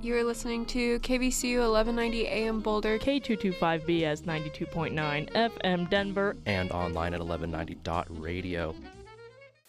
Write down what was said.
You're listening to KVCU 1190 AM Boulder, K225BS 92.9 FM Denver, and online at 1190.radio.